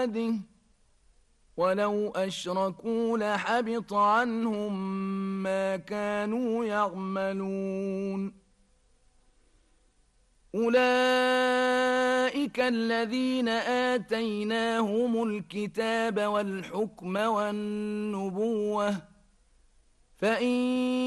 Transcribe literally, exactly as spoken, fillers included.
عباده ولو أشركوا لحبط عنهم ما كانوا يعملون أولئك الذين آتيناهم الكتاب والحكم والنبوة فإن